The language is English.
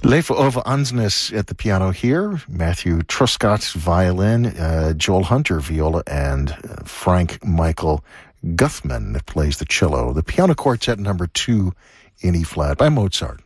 Leif Ove Ansnes at the piano here, Matthew Truscott violin, Joel Hunter viola, and Frank Michael Guthman that plays the cello. The piano quartet number 2 in E-flat by Mozart.